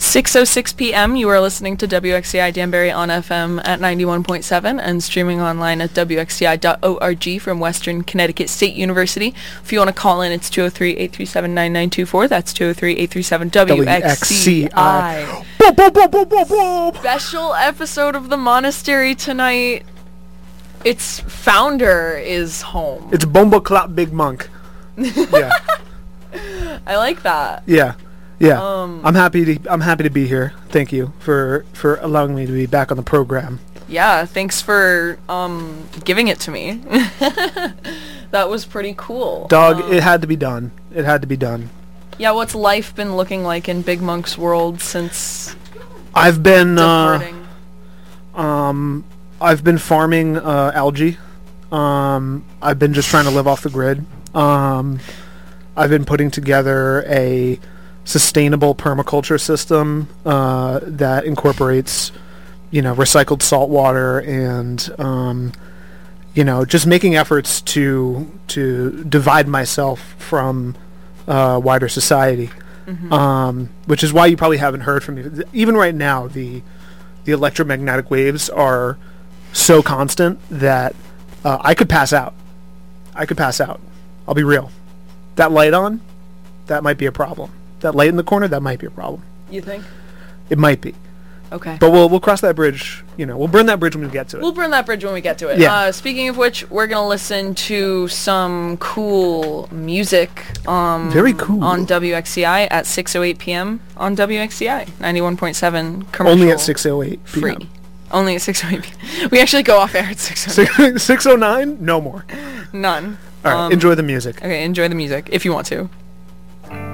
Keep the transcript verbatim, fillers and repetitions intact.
six oh six p.m. You are listening to W X C I Danbury on F M at ninety-one point seven and streaming online at W X C I dot org from Western Connecticut State University. If you want to call in, it's two oh three, eight three seven, nine nine two four. That's two oh three, eight three seven, W X C I. Special episode of The Monastery tonight. Its founder is home. It's Bomba Clap Big Monk. Yeah. I like that. Yeah. Yeah, um, I'm happy to I'm happy to be here. Thank you for, for allowing me to be back on the program. Yeah, thanks for um giving it to me. That was pretty cool. Dog, um, it had to be done. It had to be done. Yeah, what's life been looking like in Big Monk's world since I've been departing? Uh, um I've been farming uh, algae. Um I've been just trying to live off the grid. Um I've been putting together a sustainable permaculture system uh, that incorporates, you know, recycled salt water and, um, you know, just making efforts to to divide myself from uh, wider society, mm-hmm. um, which is why you probably haven't heard from me. Even right now, the the electromagnetic waves are so constant that uh, I could pass out. I could pass out. I'll be real. That light on, that might be a problem. That light in the corner, that might be a problem. You think? It might be. Okay. But we'll we'll cross that bridge, you know, we'll burn that bridge when we get to it. We'll burn that bridge when we get to it. Yeah. Uh, speaking of which, we're going to listen to some cool music um, Very cool. on W X C I at six oh eight p.m. on W X C I, ninety-one point seven commercial. Only at six oh eight p m. Free. Only at six oh eight p.m. We actually go off air at six oh nine. six oh nine? No more. None. All right, um, enjoy the music. Okay, enjoy the music if you want to.